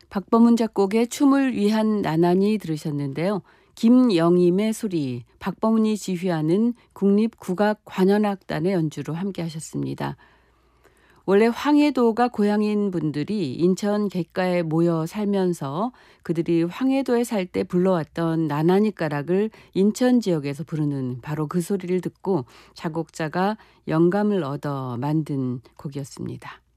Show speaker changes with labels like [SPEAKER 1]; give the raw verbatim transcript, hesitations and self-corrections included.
[SPEAKER 1] 박범훈 작곡의 춤을 위한 나난이 들으셨는데요. 김영임의 소리, 박범훈이 지휘하는 국립국악관현악단의 연주로 함께 하셨습니다. 원래 황해도가 고향인 분들이 인천 객가에 모여 살면서 그들이 황해도에 살 때 불러왔던 나난이 가락을 인천 지역에서 부르는 바로 그 소리를 듣고 작곡자가 영감을 얻어 만든 곡이었습니다.